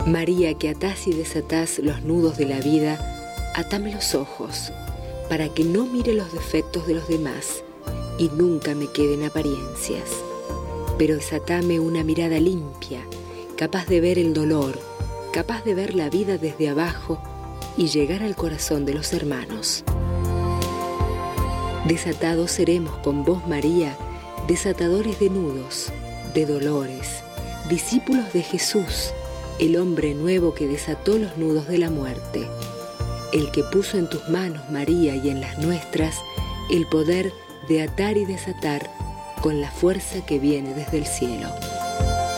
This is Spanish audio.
María, que atás y desatás los nudos de la vida, atame los ojos, para que no mire los defectos de los demás y nunca me queden apariencias. Pero desatame una mirada limpia, capaz de ver el dolor, capaz de ver la vida desde abajo y llegar al corazón de los hermanos. Desatados seremos con vos, María, desatadores de nudos, de dolores, discípulos de Jesús, el hombre nuevo que desató los nudos de la muerte, el que puso en tus manos, María, y en las nuestras, el poder de atar y desatar con la fuerza que viene desde el cielo.